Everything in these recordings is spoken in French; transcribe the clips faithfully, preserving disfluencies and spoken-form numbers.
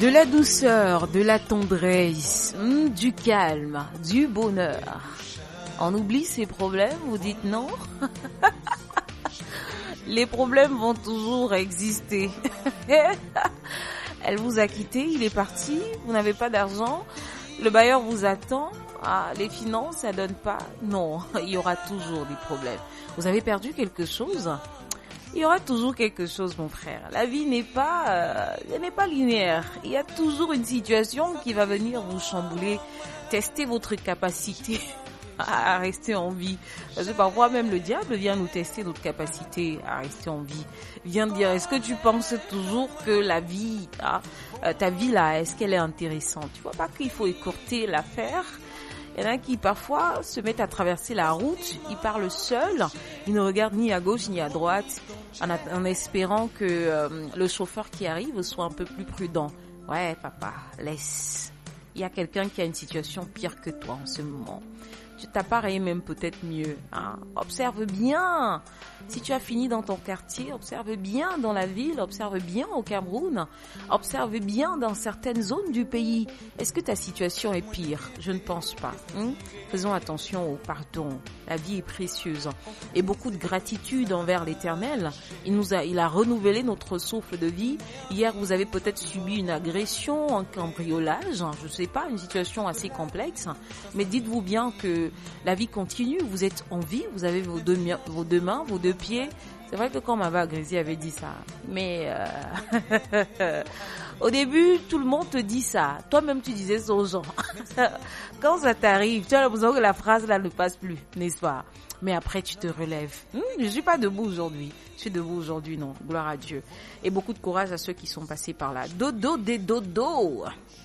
De la douceur, de la tendresse, hmm, du calme, du bonheur. On oublie ces problèmes, vous dites non? Les problèmes vont toujours exister. Elle vous a quitté, il est parti, vous n'avez pas d'argent, le bailleur vous attend, ah, les finances, ça donne pas. Non, il y aura toujours des problèmes. Vous avez perdu quelque chose? Il y aura toujours quelque chose, mon frère. La vie n'est pas, euh, elle n'est pas linéaire. Il y a toujours une situation qui va venir vous chambouler, tester votre capacité à rester en vie. Parce que parfois même le diable vient nous tester notre capacité à rester en vie. Il vient dire, est-ce que tu penses toujours que la vie, ah, ta vie là, est-ce qu'elle est intéressante? Tu vois pas qu'il faut écourter l'affaire? Il y en a qui parfois se mettent à traverser la route, ils parlent seuls, ils ne regardent ni à gauche ni à droite, en, a, en espérant que euh, le chauffeur qui arrive soit un peu plus prudent. Ouais, papa, laisse. Il y a quelqu'un qui a une situation pire que toi en ce moment. Tu t'appareilles même peut-être mieux. Hein. Observe bien. Si tu as fini dans ton quartier, observe bien dans la ville, observe bien au Cameroun, observe bien dans certaines zones du pays. Est-ce que ta situation est pire? Je ne pense pas. Hein. Faisons attention au pardon. La vie est précieuse. Et beaucoup de gratitude envers l'Éternel. Il nous a, il a renouvelé notre souffle de vie. Hier, vous avez peut-être subi une agression, un cambriolage, je ne sais pas, une situation assez complexe. Mais dites-vous bien que la vie continue, vous êtes en vie, vous avez vos deux, vos deux mains, vos deux pieds. C'est vrai que quand Mava Grézy avait dit ça, mais euh, au début, tout le monde te dit ça. Toi-même, tu disais ça aux gens. Quand ça t'arrive, tu as l'impression que la phrase là ne passe plus, n'est-ce pas? Mais après, tu te relèves. Hum, je suis pas debout aujourd'hui. Je suis debout aujourd'hui, non. Gloire à Dieu. Et beaucoup de courage à ceux qui sont passés par là. Dodo des dodo.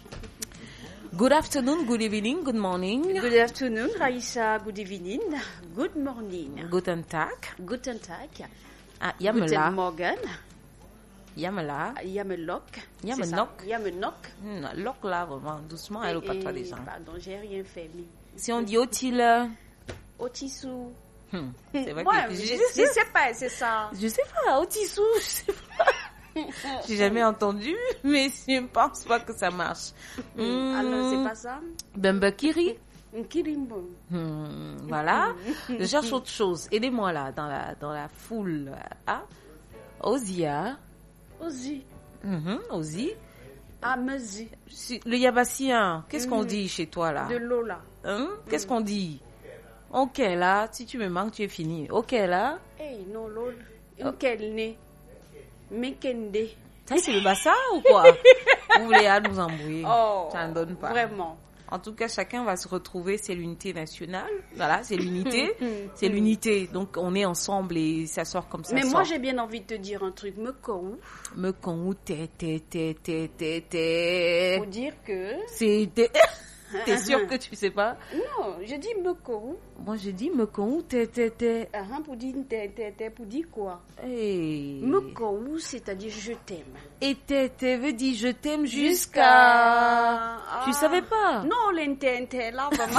Good afternoon, good evening, good morning. Good afternoon, Raissa. Good evening, good morning. Guten Tag. Guten Tag. Ah, Yamela. Guten Morgen. Yamela. Yamelok. Yamenok. Yamenok. Hmm, lock là, vraiment, doucement, elle au patois des gens. Pardon, j'ai rien fait. Mais... Si on dit Otile. Otissou. Hmm, c'est vrai ouais, que je, je, je sais pas, c'est ça. Je sais pas, Otissou, je sais pas. J'ai jamais entendu, mais je ne pense pas que ça marche. Mmh. Alors, c'est pas ça? Bembakiri. Kirimbo. Hmm, voilà. Je cherche autre chose. Aidez-moi là, dans la, dans la foule. Ah, Ozia. Ozi. Mm-hmm, Ozi. Amezi. Le Yabassien, qu'est-ce mmh. qu'on dit chez toi là? De l'eau là. Hein? Qu'est-ce mmh. qu'on dit? Ok là, si tu me manques, tu es fini. Ok là. Hey, non, l'eau. Ok, né. Mekende. Ça, c'est le Bassa ou quoi? Vous voulez à nous embrouiller? Oh, ça ne donne pas. Vraiment. En tout cas, chacun va se retrouver. C'est l'unité nationale. Voilà, c'est l'unité. C'est l'unité. Donc, on est ensemble et ça sort comme ça. Mais sort. moi, j'ai bien envie de te dire un truc. Me con. Me con, t'es, t'es, t'es, t'es, t'es, t'es. Faut dire que. C'est. T'es sûr que tu sais pas? Non, je dis me con. Moi, je dis me con, t'es, t'es, t'es. Ah, pour dire t'es, t'es, t'es, pour dire quoi? Hey. Me con, c'est-à-dire je t'aime. Et t'es, t'es veut dire je t'aime jusqu'à. Jusqu'à... Ah. Tu savais pas? Non, l'intérêt, là, vraiment.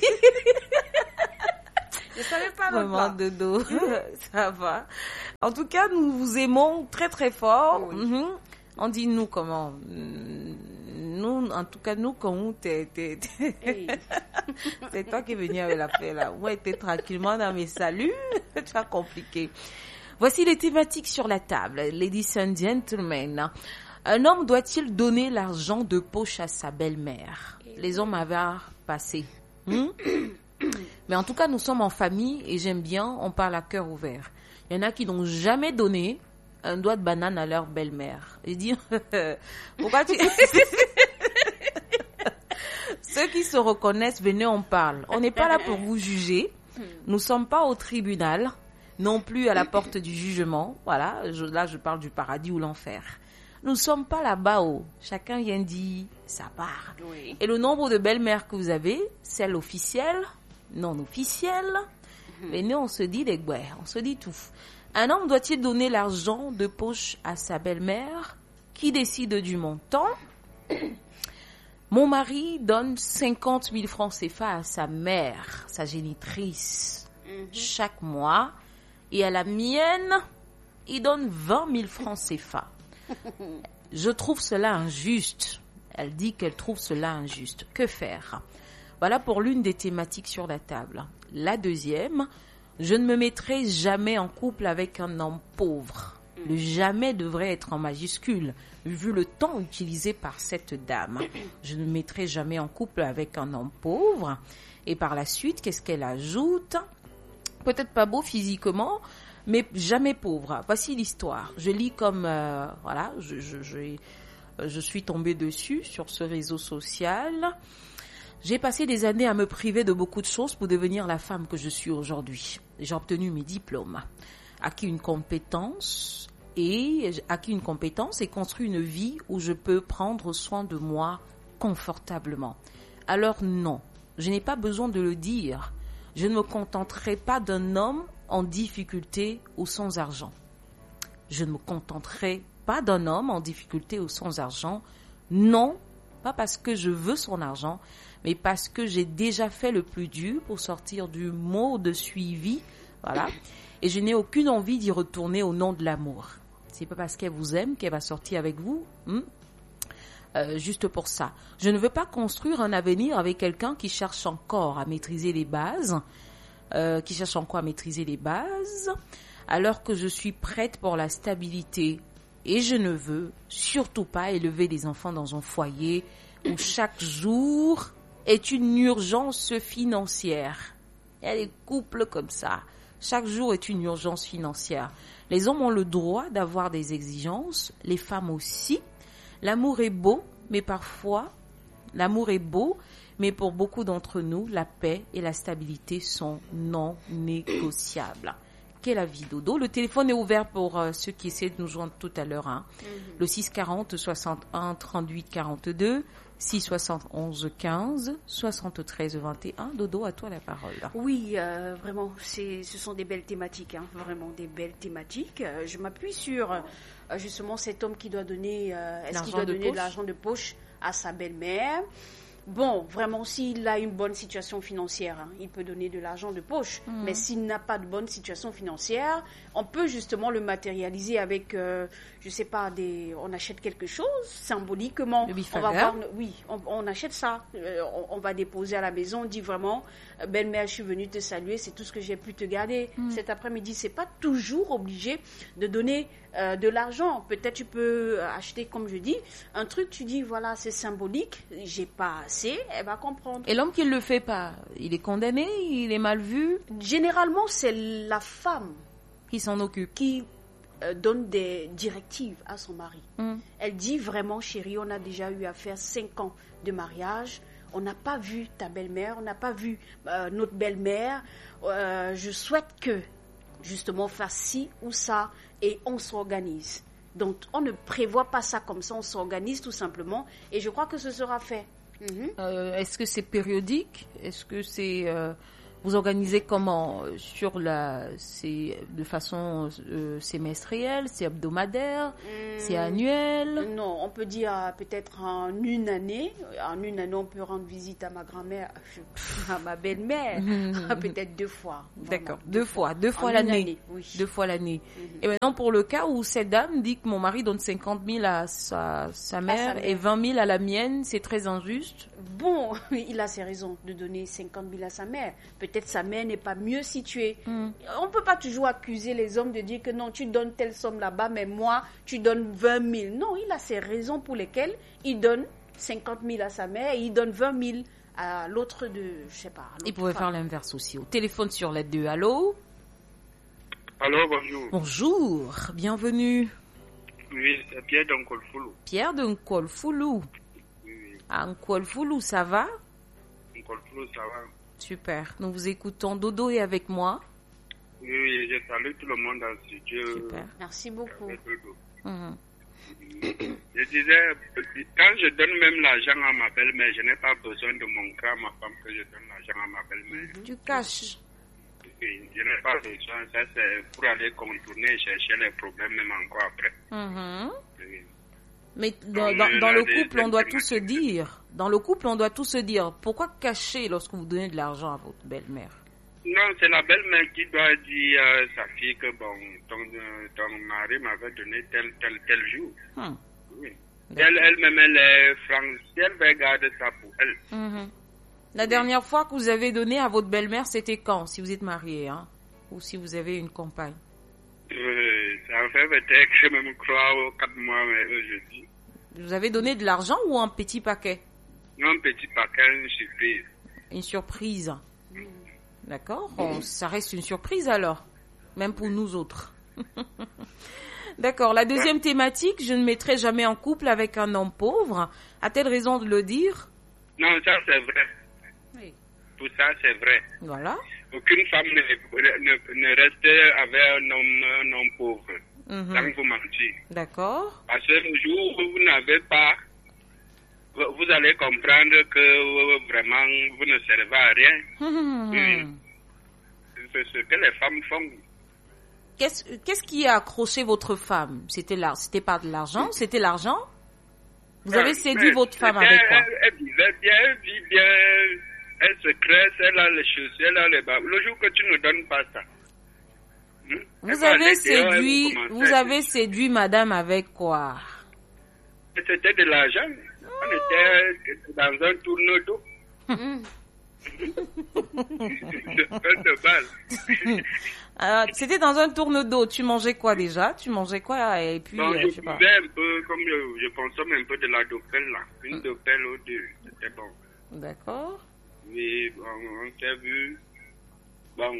Je savais pas vraiment de dos. Ça va. En tout cas, nous vous aimons très très fort. Oui. Mm-hmm. On dit nous comment? Nous, en tout cas, nous, quand t'es, t'es, t'es... Hey. C'est toi qui es venu avec la paix là. Moi, t'es tranquillement dans mes saluts. Tu as compliqué. Voici les thématiques sur la table. Ladies and gentlemen. Un homme doit-il donner l'argent de poche à sa belle-mère? Les hommes avaient passé. Hmm? Mais en tout cas, nous sommes en famille et j'aime bien, on parle à cœur ouvert. Il y en a qui n'ont jamais donné un doigt de banane à leur belle-mère. Et dire, pourquoi tu... Ceux qui se reconnaissent, venez, on parle. On n'est pas là pour vous juger. Nous ne sommes pas au tribunal, non plus à la porte du jugement. Voilà, je, là je parle du paradis ou l'enfer. Nous ne sommes pas là-bas où chacun vient dire sa part. Oui. Et le nombre de belles-mères que vous avez, celle officielle, non officielle, mm-hmm. mais nous on se dit des gouets, on se dit tout. Un homme doit-il donner l'argent de poche à sa belle-mère? Qui décide du montant? Mon mari donne cinquante mille francs C F A à sa mère, sa génitrice, mm-hmm. chaque mois. Et à la mienne, il donne vingt mille francs C F A. Je trouve cela injuste. Elle dit qu'elle trouve cela injuste. Que faire? Voilà pour l'une des thématiques sur la table. La deuxième, je ne me mettrai jamais en couple avec un homme pauvre. Le jamais devrait être en majuscule, vu le temps utilisé par cette dame. Je ne me mettrai jamais en couple avec un homme pauvre. Et par la suite, qu'est-ce qu'elle ajoute? Peut-être pas beau physiquement, mais jamais pauvre. Voici l'histoire. Je lis comme, euh, voilà, je, je, je, je suis tombée dessus sur ce réseau social. J'ai passé des années à me priver de beaucoup de choses pour devenir la femme que je suis aujourd'hui. J'ai obtenu mes diplômes, acquis une compétence et acquis une compétence et construit une vie où je peux prendre soin de moi confortablement. Alors non, je n'ai pas besoin de le dire. Je ne me contenterai pas d'un homme en difficulté ou sans argent. Je ne me contenterai pas d'un homme en difficulté ou sans argent. Non, pas parce que je veux son argent, mais parce que j'ai déjà fait le plus dur pour sortir du mode de suivi, voilà. Et je n'ai aucune envie d'y retourner au nom de l'amour. C'est pas parce qu'elle vous aime qu'elle va sortir avec vous. Hmm? Euh, juste pour ça. Je ne veux pas construire un avenir avec quelqu'un qui cherche encore à maîtriser les bases, euh, qui cherche encore à maîtriser les bases, alors que je suis prête pour la stabilité. Et je ne veux surtout pas élever des enfants dans un foyer où chaque jour est une urgence financière. Il y a des couples comme ça. Chaque jour est une urgence financière. Les hommes ont le droit d'avoir des exigences, les femmes aussi. L'amour est beau, mais parfois, l'amour est beau, mais pour beaucoup d'entre nous, la paix et la stabilité sont non négociables. Quel avis, Dodo? Le téléphone est ouvert pour euh, ceux qui essaient de nous joindre tout à l'heure. Hein. Mm-hmm. Le six quarante soixante et un trente-huit quarante-deux, six soixante onze quinze, soixante-treize vingt et un. Dodo, à toi la parole. Oui, euh, vraiment, c'est, ce sont des belles thématiques, hein, vraiment des belles thématiques. Euh, je m'appuie sur euh, justement cet homme qui doit donner, euh, est-ce qu'il doit donner de l'argent de poche à sa belle-mère? Bon, vraiment, s'il a une bonne situation financière, hein, il peut donner de l'argent de poche. Mmh. Mais s'il n'a pas de bonne situation financière, on peut justement le matérialiser avec, euh, je sais pas, des, on achète quelque chose symboliquement. Le on va voir, oui, on, on achète ça. Euh, on, on va déposer à la maison. On dit vraiment, belle-mère, je suis venue te saluer. C'est tout ce que j'ai pu te garder mmh. cet après-midi. C'est pas toujours obligé de donner euh, de l'argent. Peut-être tu peux acheter, comme je dis, un truc. Tu dis voilà, c'est symbolique. J'ai pas assez. Elle va comprendre. Et l'homme qui ne le fait pas, il est condamné, il est mal vu. Généralement, c'est la femme qui s'en occupe, qui euh, donne des directives à son mari. Mm. Elle dit vraiment, chérie, on a déjà eu à faire cinq ans de mariage. On n'a pas vu ta belle-mère, on n'a pas vu euh, notre belle-mère. Euh, je souhaite que, justement, fasse ci ou ça et on s'organise. Donc, on ne prévoit pas ça comme ça, on s'organise tout simplement et je crois que ce sera fait. Mm-hmm. Euh, est-ce que c'est périodique? Est-ce que c'est... Euh, vous organisez comment? Sur la... C'est de façon euh, semestrielle? C'est hebdomadaire? Mmh, c'est annuel? Non, on peut dire euh, peut-être en une année. En une année, on peut rendre visite à ma grand-mère, à ma belle-mère. Mmh. Peut-être deux fois. Vraiment. D'accord, deux, deux fois. fois. Deux fois en l'année. Année, oui. Deux fois l'année. Mmh. Et maintenant, pour le cas où cette dame dit que mon mari donne cinquante mille à sa, sa, mère, à sa mère et vingt mille à la mienne, c'est très injuste? Bon, il a ses raisons de donner cinquante mille à sa mère. Peut-être sa mère n'est pas mieux située. Mm. On ne peut pas toujours accuser les hommes de dire que non, tu donnes telle somme là-bas, mais moi, tu donnes vingt mille. Non, il a ses raisons pour lesquelles il donne cinquante mille à sa mère et il donne vingt mille à l'autre de, je sais pas. Il pouvait femme. Faire l'inverse aussi. Au téléphone sur les deux. Allô? Allô, bonjour. Bonjour, bienvenue. Oui, c'est Pierre de Nkolfoulou. Pierre de Nkolfoulou. À Nkolfoulou, ça va? Nkolfoulou, ça va. Super. Nous vous écoutons. Dodo est avec moi. Oui, oui, je salue tout le monde dans ce studio. Super. Merci beaucoup. Mmh. Je disais, quand je donne même l'argent à ma belle-mère, je n'ai pas besoin de montrer à ma femme que je donne l'argent à ma belle-mère. Mmh. Tu caches. Oui, je n'ai pas besoin. Ça, c'est pour aller contourner et chercher les problèmes même encore après. Mmh. Oui. Mais dans, dans, dans le couple, on doit tout se dire. Dans le couple, on doit tout se dire. Pourquoi cacher lorsque vous donnez de l'argent à votre belle-mère? Non, c'est la belle-mère qui doit dire à sa fille que bon, ton, ton mari m'avait donné tel, tel, tel jour. Hum. Oui. Elle, elle-même, elle est franche. Si elle veut garder ça pour elle. Mm-hmm. La dernière fois que vous avez donné à votre belle-mère, c'était quand? Si vous êtes marié, hein? Ou si vous avez une compagne? Euh, ça en fait peut-être, je me crois, aux quatre mois, mais aujourd'hui. Vous avez donné de l'argent ou un petit paquet? Non, un petit paquet, une surprise. Une surprise. D'accord. On, ça reste une surprise alors. Même pour nous autres. D'accord. La deuxième thématique, je ne mettrai jamais en couple avec un homme pauvre. A-t-elle raison de le dire? Non, ça c'est vrai. Oui. Tout ça c'est vrai. Voilà. Aucune femme ne, ne, ne reste avec un homme, un homme pauvre. Mm-hmm. Sans vous mentir. D'accord. Parce que le jour où vous n'avez pas, vous allez comprendre que vraiment vous ne servez à rien. Mm-hmm. C'est ce que les femmes font. Qu'est-ce, qu'est-ce qui a accroché votre femme? C'était là, c'était pas de l'argent, c'était l'argent? Vous avez séduit mais, votre femme mais, avec quoi? Elle, elle vivait bien, elle vit bien, elle se crèche, elle a les chaussures, elle a les bas. Le jour que tu ne donnes pas ça. Hmm? Vous avez séduit, vous avez séduit madame avec quoi? C'était de l'argent. On était dans un tourne-dos. de base. Alors, c'était dans un tourne-dos. Tu mangeais quoi déjà? Tu mangeais quoi? Et puis, non, euh, je je sais pas. buvais un peu, comme je, je consomme un peu de la dopelle là. Une dopelle ou deux. C'était bon. D'accord. Mais bon, on s'est vu. Bon.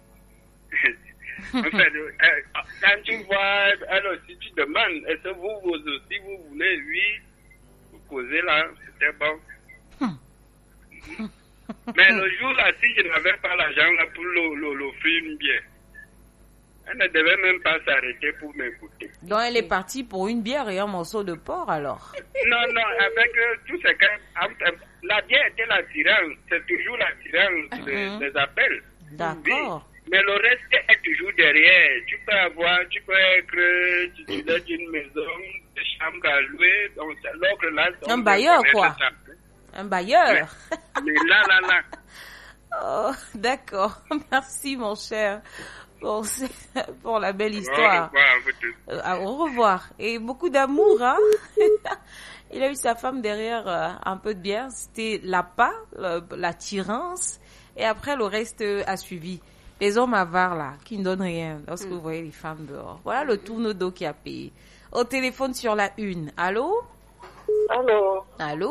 En fait, euh, quand tu vois, elle aussi, tu demandes, est-ce que vous, vous aussi, vous voulez, lui, vous causer là, c'était bon. Mais le jour-là, si je n'avais pas l'argent là pour l'offrir une bière, elle ne devait même pas s'arrêter pour m'écouter. Donc, elle est partie pour une bière et un morceau de porc, alors? Non, non, avec euh, tout ce que... La bière était l'attirance, c'est toujours l'attirance Mm-hmm. des, des appels. D'accord. Oui. Mais le reste est toujours derrière. Tu peux avoir, tu peux être titulaire d'une maison, des chambres à louer. Donc, l'autre là... Un bailleur, quoi. Un bailleur. Mais, mais là, là, là. Oh, d'accord. Merci, mon cher, pour, pour la belle histoire. Au revoir. Euh, au revoir. Et beaucoup d'amour, hein. Il a eu sa femme derrière euh, un peu de bière. C'était l'appât, l'attirance. Et après, le reste euh, a suivi. Les hommes avares, là, qui ne donnent rien lorsque mm. vous voyez les femmes dehors. Voilà le tourne-dos qui a payé. Au téléphone sur la une. Allô? Allô? Allô?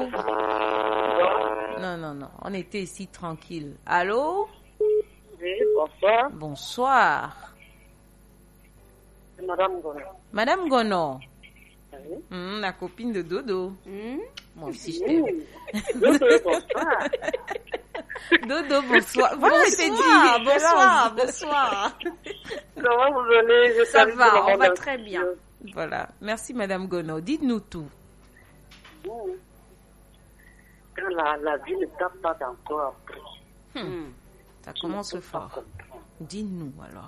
Non, non, non. On était ici tranquille. Allô? Oui, bonsoir. Bonsoir. Madame Gono. Madame Gono. Oui. Mmh, la copine de Dodo. Mmh. Moi aussi, je t'aime. Dodo, bonsoir. Dodo, bonsoir. Voilà, c'est dit. Bonsoir, bonsoir. Comment vous allez? Je Ça va, on va très bien. Voilà. Merci, Madame Gono. Dites-nous tout. Quand la, la vie ne tape pas encore après. Hmm. Ça commence fort. Dis-nous alors.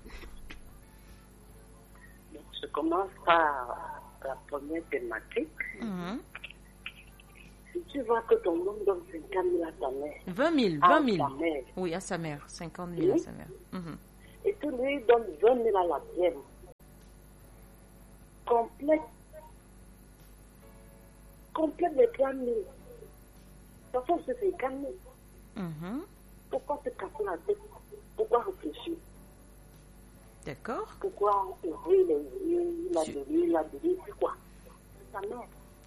Donc, je commence par la première thématique. Mm-hmm. Si tu vois que ton homme donne cinquante mille à ta mère. vingt mille, vingt mille. À sa mère. Oui, à sa mère. cinquante mille Oui. à sa mère. Mm-hmm. Et tu lui donnes vingt mille à la tienne. Complète. Complète les trois mille. Ça fait ce cinquante mille. Mm-hmm. Pourquoi te casser la tête? Pourquoi réfléchir? D'accord. Pourquoi ouvrir les yeux, la Tu- donner, la donner, c'est quoi? C'est ta mère.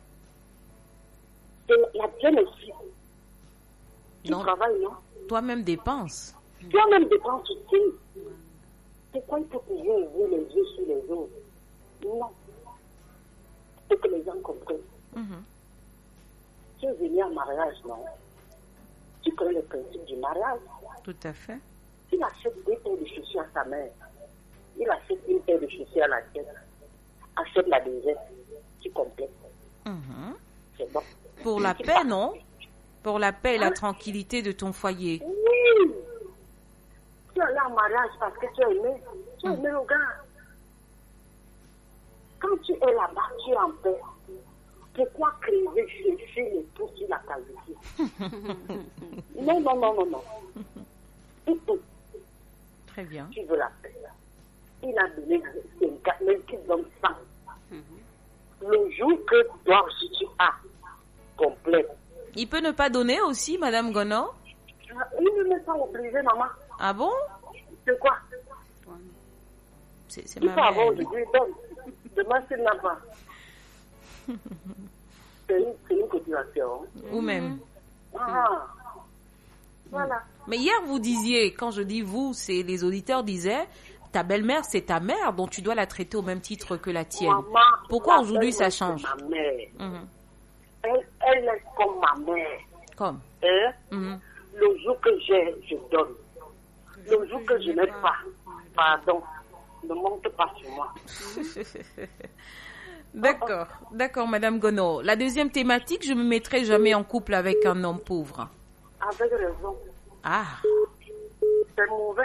Et la tienne aussi. Tu Non. travailles, non? Toi-même dépenses. Toi-même dépenses aussi. Pourquoi il faut toujours ouvrir les yeux sur les autres? Non. Faut que les gens comprennent. Mm-hmm. Tu es venu en mariage, non? Tu connais le principe du mariage. Tout à fait. Il achète deux paires de chaussures à sa mère. Il achète une paire de chaussures à la tienne. Achète la deuxième. Tu complètes. Mm-hmm. C'est bon. Pour la paix, non? Pour la paix et la tranquillité de ton foyer. Oui. Tu es allé en mariage parce que tu as aimé. Tu as aimé le gars. Quand tu es là-bas, tu es en paix. Pourquoi crever chercher les trous sur la qualité? Non, non, non, non, non. Mm-mm. Très bien. Tu veux la paix. Il a donné cinquante, même qu'il donne cent. le jour que toi aussi tu as complet. Il peut ne pas donner aussi, Madame Gono? Il ne me pas obligé, maman. Ah bon? C'est quoi? C'est, c'est il ma peut avoir mère. aujourd'hui, donne. Demain, s'il n'a pas. C'est une, c'est une cotisation. Ou même. Ah, voilà. Mais hier, vous disiez, quand je dis vous, c'est les auditeurs disaient, ta belle-mère, c'est ta mère, donc tu dois la traiter au même titre que la tienne. Maman, Pourquoi la aujourd'hui ça belle-mère, change? c'est ma mère. Mhm. Elle, elle est comme ma mère. Comme. Hein? Mhm. Le jour que j'ai, je donne. Le jour que je n'ai pas, pardon, ne monte pas sur moi. D'accord, d'accord, Madame Gono. La deuxième thématique, je me mettrai jamais en couple avec un homme pauvre. Avec raison. Ah. C'est mauvais.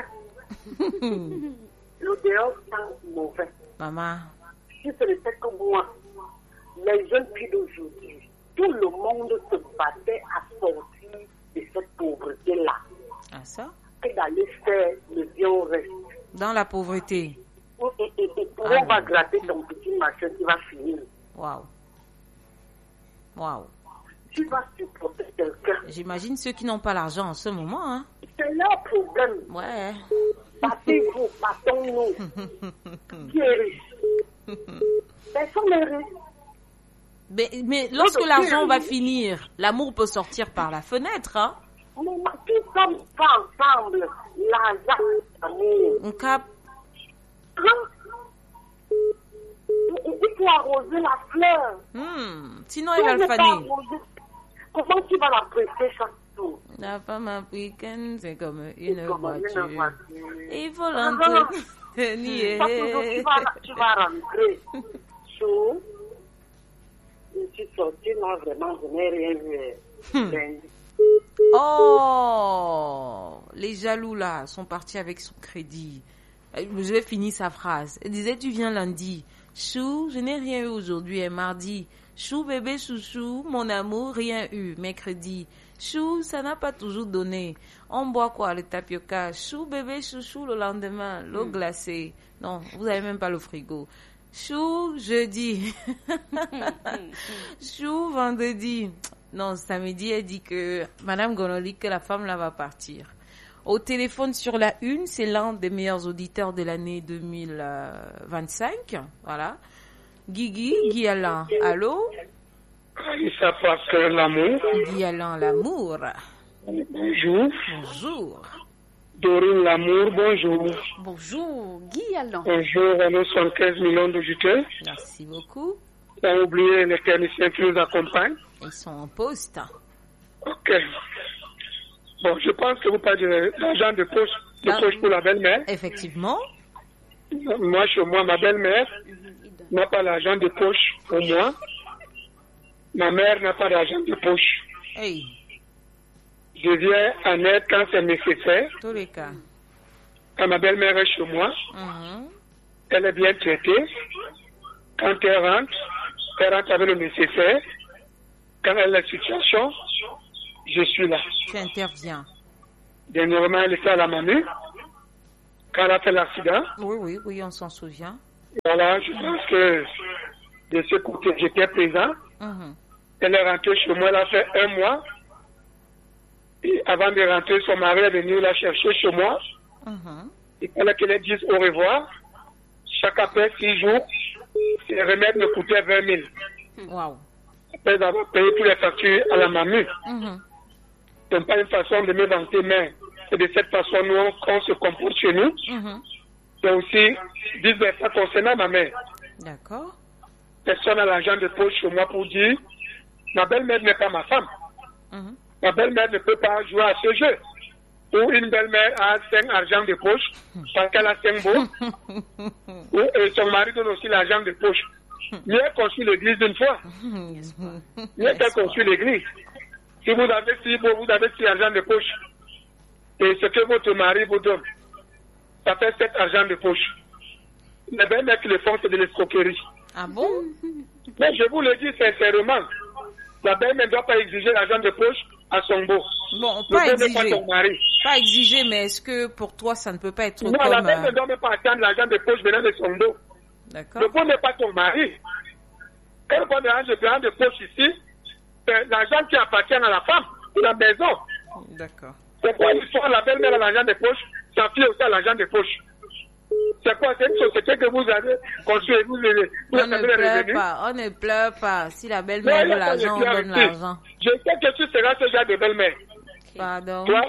Le dehors sent mauvais. Maman. Si ce n'était que moi, les jeunes filles d'aujourd'hui, tout le monde se battait à sortir de cette pauvreté-là. Ah ça? Et d'aller faire le bien au reste. Dans la pauvreté. Et, et, et, et Ah, on va non. gratter ton petit machin qui va finir. Waouh. Waouh. Tu vas supporter quelqu'un. J'imagine ceux qui n'ont pas l'argent en ce moment, hein. C'est leur problème. Ouais. Battez-vous, battons-nous. Qui est riche? Personne n'est riche. Mais, mais lorsque l'argent va finir, l'amour peut sortir par la fenêtre, hein. Mais qui sommes pas ensemble? L'argent, l'amour. On cap. Hein? Il dit qu'il faut arroser la fleur. Hmm. Sinon, Si elle va on le n'est pas faner. arrosé, comment tu vas la prêter chaque jour? La femme africaine, c'est comme C'est une comme voiture. une voiture. Il faut Ah, l'entretenir. Parce que tu vas, tu vas rentrer chaud. Je suis sortie là, vraiment, je n'ai rien vu. Hmm. Ben, Oh, les jaloux là sont partis avec son crédit. Je vais finir sa phrase. Elle disait, tu viens lundi. Chou, je n'ai rien eu aujourd'hui et mardi. Chou, bébé chouchou, mon amour, rien eu. Mercredi. Chou, ça n'a pas toujours donné. On boit quoi, le tapioca? Chou, bébé chouchou, le lendemain, l'eau glacée. Non, vous n'avez même pas le frigo. Chou, jeudi. Chou, vendredi. Non, samedi, elle dit que Madame Gonoli, que la femme là va partir. Au téléphone sur la une, c'est l'un des meilleurs auditeurs de l'année deux mille vingt-cinq. Voilà. Guigui, Guy Alain. Allô? Ça passe que l'amour. Guy Alain, l'amour. Bonjour. Bonjour. Dorine Lamour, bonjour. Bonjour, Guy Alain. Bonjour à nos soixante-quinze millions d'auditeurs. Merci beaucoup. Sans oublier les techniciens qui nous accompagnent. Ils sont en poste. Ok. Bon, je pense que vous parlez de l'argent de poche, de Ah. poche pour la belle-mère. Effectivement. Moi, chez moi, ma belle-mère n'a pas l'argent de poche pour moi. Ma mère n'a pas d'argent de poche. Hey, Je viens en aide quand c'est nécessaire. tous les cas. Quand ma belle-mère est chez moi, Mhm. elle est bien traitée. Quand elle rentre, elle rentre avec le nécessaire. Quand elle a la situation, je suis là. Tu interviens. Dernièrement, elle était à la Manu. Quand elle a fait l'accident, Oui, oui, oui, on s'en souvient. voilà, je pense que de ce côté, j'étais présent. Mhm. Elle est rentrée chez moi, elle a fait un mois. Et avant de rentrer, son mari est venu la chercher chez moi. Mhm. Il fallait qu'elle dise au revoir. Chaque après six jours, ses remèdes me coûtaient vingt mille. Waouh. Après avoir payé toutes les factures à la Manu. Mhm. Ce n'est pas une façon de me vanter, mais c'est de cette façon nous, qu'on se comporte chez nous. Mhm. C'est aussi vice-versa concernant ma mère. D'accord. Personne n'a l'argent de poche chez moi pour dire ma belle-mère n'est pas ma femme. Mhm. Ma belle-mère ne peut pas jouer à ce jeu. Ou une belle-mère a cinq argent de poche parce qu'elle a cinq beaux. Ou et son mari donne aussi l'argent de poche. Mieux construit l'église d'une fois. Mieux qu'elle construit l'église. Si vous avez six beaux, vous avez six argent de poche. Et ce que votre mari vous donne, ça fait sept argent de poche. Les belles-mères qui le font, c'est de l'escroquerie. Ah bon? Mais je vous le dis sincèrement, la belle-mère ne doit pas exiger l'argent de poche à son beau. Bon, Le pas beau n'est pas exiger. ton mari. Pas exiger, mais est-ce que pour toi, ça ne peut pas être Non, la comme... belle ne euh, doit même pas attendre l'argent de poche venant de son dos. Le D'accord. beau n'est pas ton mari. Quand on parle d'argent de poche ici, c'est l'argent qui appartient à la femme ou la maison. D'accord. C'est quoi l'histoire, la belle-mère à l'argent de poche, sa fille aussi à l'argent de poche. C'est quoi, c'est une société que vous avez construite, vous, vous on ne pleure pas, on ne pleure pas. Si la belle-mère veut l'argent, on donne l'argent. Je sais que tu seras ce genre de belle-mère. Pardon. Toi,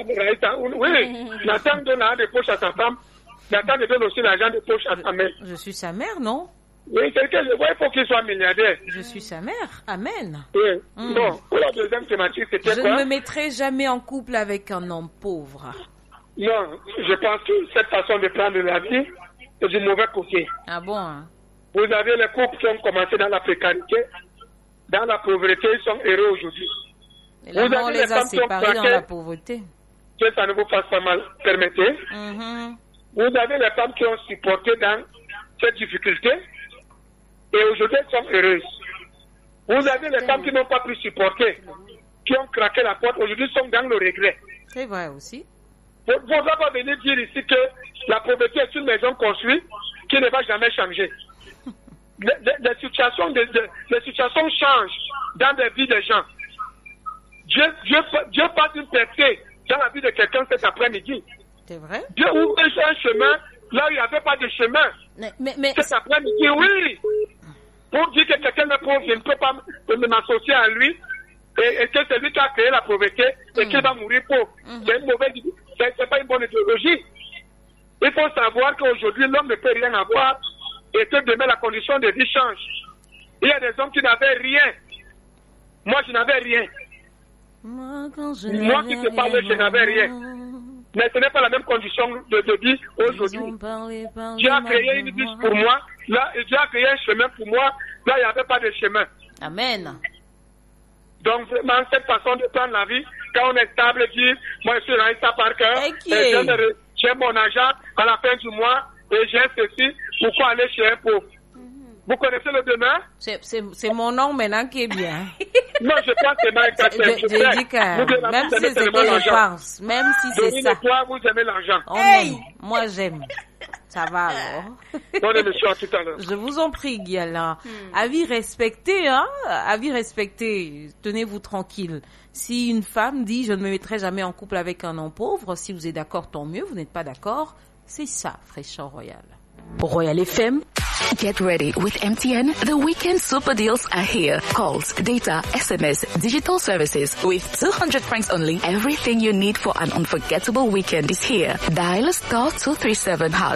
oui, Nathan donne l'argent de poche à sa femme, Nathan donne aussi l'argent de poche à sa mère. Je suis sa mère, non? Oui, c'est que je vois, il faut qu'il soit milliardaire. Je suis sa mère, amen. Oui, mm. Bon, pour la deuxième thématique, c'était je quoi? Je ne me mettrai jamais en couple avec un homme pauvre. Non, je pense que cette façon de prendre la vie est du mauvais côté. Ah bon hein? Vous avez les couples qui ont commencé dans la précarité, dans la pauvreté, ils sont heureux aujourd'hui. Et là, vous avez on les, les a séparés dans la pauvreté. Que ça ne vous fasse pas mal, permettez. Mm-hmm. Vous avez les femmes qui ont supporté dans cette difficulté et aujourd'hui elles sont heureuses. Vous avez les femmes qui n'ont pas pu supporter, qui ont craqué la porte, aujourd'hui sont dans le regret. C'est vrai aussi. Vous ne pouvez pas venir dire ici que la pauvreté est une maison construite qui ne va jamais changer. Les, les, les, situations, les, les situations changent dans la vie des gens. Dieu, Dieu, Dieu passe une percée dans la vie de quelqu'un cet après-midi. C'est vrai? Dieu ouvre un chemin là où il n'y avait pas de chemin. Mais, mais, mais... Cet après-midi, oui. Pour dire que quelqu'un est pauvre, je ne peux pas m'associer à lui et, et que c'est lui qui a créé la pauvreté et mm. qu'il va mourir pauvre. Mm. C'est une mauvaise idée. C'est pas une bonne idéologie. Il faut savoir qu'aujourd'hui, l'homme ne peut rien avoir et que demain, la condition de vie change. Il y a des hommes qui n'avaient rien. Moi, je n'avais rien. Moi, quand je Moi qui te parle, je n'avais rien. Mais ce n'est pas la même condition de, de vie aujourd'hui. Dieu a créé une vie pour moi. Là, Dieu a créé un chemin pour moi. Là, il n'y avait pas de chemin. Amen. Donc, vraiment, cette façon de prendre la vie, quand on est stable, dire, moi, je suis dans ça par cœur, j'ai mon argent à la fin du mois, et j'ai ceci, pourquoi aller chez un pauvre? Vous connaissez le demain? C'est mon nom maintenant qui est bien. Non, je pense que c'est mal exactement. Je, je dis que même si c'est ce que je pense, même si c'est ça. Toi, vous aimez l'argent. On hey! aime. Moi, j'aime. Ça va alors. Bonne émission à tout à l'heure. Je vous en prie, Guiala. Hmm. Avis respecté, hein? Avis respecté. Tenez-vous tranquille. Si une femme dit je ne me mettrai jamais en couple avec un homme pauvre, si vous êtes d'accord, tant mieux. Vous n'êtes pas d'accord, c'est ça, fraîcheur royale. Royal F M. Get ready with M T N. The weekend super deals are here. Calls, data, S M S, digital services with two hundred francs only. Everything you need for an unforgettable weekend is here. Dial star two three seven hash